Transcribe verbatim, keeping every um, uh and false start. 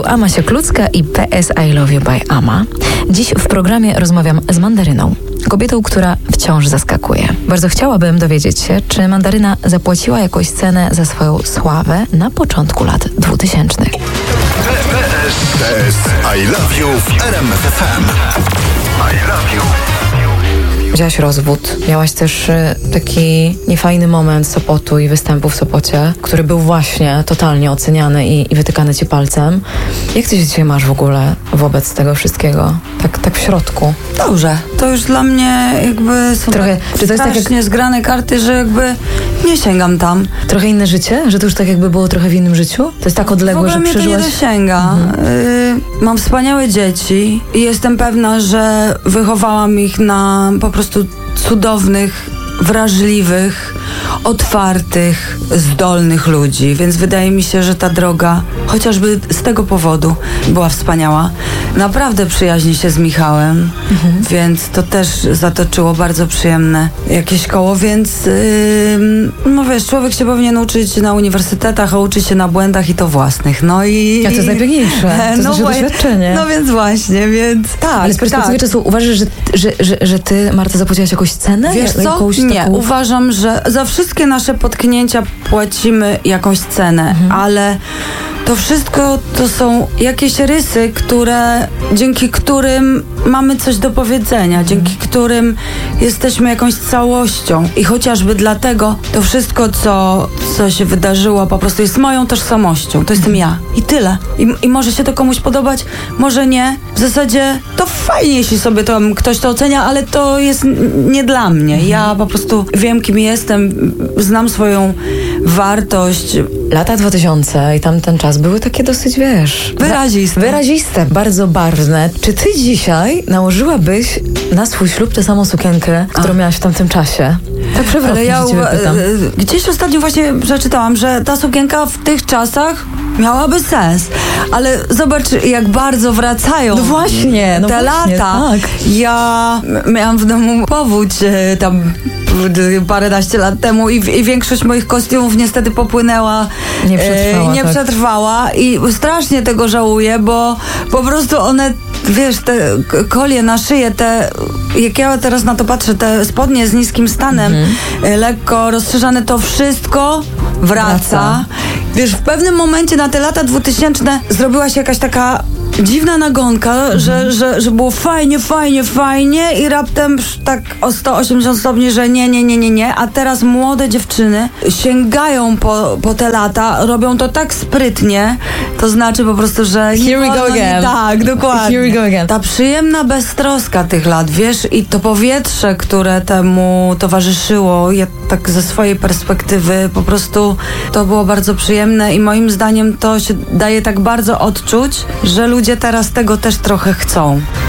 Tu Ama Sieklucka i P S I Love You by Ama. Dziś w programie rozmawiam z Mandaryną, kobietą, która wciąż zaskakuje. Bardzo chciałabym dowiedzieć się, czy Mandaryna zapłaciła jakąś cenę za swoją sławę na początku lat dwutysięcznych. P S I Love You w R M F M. I love you. Wzięłaś rozwód. Miałaś też taki niefajny moment Sopotu i występu w Sopocie, który był właśnie totalnie oceniany i, i wytykany ci palcem. Jak ty się dzisiaj masz w ogóle wobec tego wszystkiego? Tak, tak w środku. Dobrze. To już dla mnie jakby są Trochę, tak czy to jest tak jak zgrane karty, że jakby nie sięgam tam. Trochę inne życie? Że to już tak jakby było trochę w innym życiu? To jest tak odległe, że przeżyłaś? W ogóle mnie to nie dosięga. Mhm. Y, mam wspaniałe dzieci i jestem pewna, że wychowałam ich na po prostu cudownych, wrażliwych, otwartych, zdolnych ludzi, więc wydaje mi się, że ta droga chociażby z tego powodu była wspaniała. Naprawdę przyjaźni się z Michałem, mhm. więc to też zatoczyło bardzo przyjemne jakieś koło, więc yy, no wiesz, człowiek się powinien uczyć na uniwersytetach, a uczy się na błędach i to własnych. No i... A to jest najpiękniejsze. To no jest nasze doświadczenie. No więc właśnie, więc tak. Ale z perspektywy tak. czasu uważasz, że, że, że, że ty, Marta, zapłaciłaś jakąś cenę? Wiesz co? Jakąś Nie, taką... uważam, że za wszystkie nasze potknięcia płacimy jakąś cenę, mhm. ale to wszystko to są jakieś rysy, które, dzięki którym mamy coś do powiedzenia, dzięki którym jesteśmy jakąś całością i chociażby dlatego to wszystko, co, co się wydarzyło, po prostu jest moją tożsamością. To jestem ja i tyle. I, i może się to komuś podobać, może nie. W zasadzie to fajnie, jeśli sobie to ktoś to ocenia, ale to jest nie dla mnie. Ja po prostu wiem, kim jestem, znam swoją wartość. Lata dwutysięczne i tamten czas były takie dosyć, wiesz... Wyraziste. Wyraziste, bardzo barwne. Czy ty dzisiaj nałożyłabyś na swój ślub tę samą sukienkę, którą A. miałaś w tamtym czasie? Tak przewrotnie Ale ja ciebie pytam. Gdzieś ostatnio właśnie przeczytałam, że ta sukienka w tych czasach miałaby sens. Ale zobacz, jak bardzo wracają no właśnie, no te właśnie, lata. Tak. Ja miałam w domu powódź tam paręnaście lat temu i, i większość moich kostiumów niestety popłynęła. Nie przetrwała. E, nie tak. przetrwała i strasznie tego żałuję, bo po prostu one, wiesz, te kolie na szyję, te, jak ja teraz na to patrzę, te spodnie z niskim stanem, mhm. lekko rozszerzane, to wszystko wraca. wraca. Wiesz, w pewnym momencie na te lata dwutysięczne zrobiła się jakaś taka dziwna nagonka, mhm. że, że, że było fajnie, fajnie, fajnie i raptem tak o sto osiemdziesiąt stopni, że nie, nie, nie, nie, nie, a teraz młode dziewczyny sięgają po, po te lata, robią to tak sprytnie, to znaczy po prostu, że Here nie we go again. Nie, tak, dokładnie. Here we go again. Ta przyjemna beztroska tych lat, wiesz, i to powietrze, które temu towarzyszyło, ja tak ze swojej perspektywy po prostu to było bardzo przyjemne i moim zdaniem to się daje tak bardzo odczuć, że ludzie teraz tego też trochę chcą.